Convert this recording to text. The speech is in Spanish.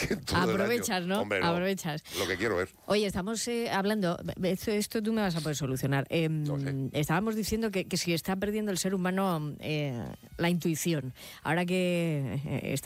que todo Aprovechas, el año. ¿no? Hombre, no. Aprovechas. Lo que quiero es. Oye, estamos hablando, esto tú me vas a poder solucionar. No sé. Estábamos diciendo que si está perdiendo el ser humano la intuición, ahora que